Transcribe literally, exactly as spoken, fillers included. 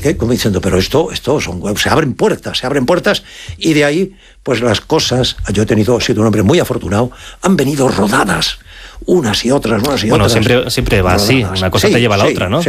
qué? Como diciendo, pero esto, esto son, se abren puertas, se abren puertas, y de ahí, pues las cosas, yo he tenido, he sido un hombre muy afortunado, han venido rodadas, unas y otras, unas y bueno, otras. Bueno, siempre, siempre va así, una cosa sí, te lleva a la sí, otra, ¿no? Sí.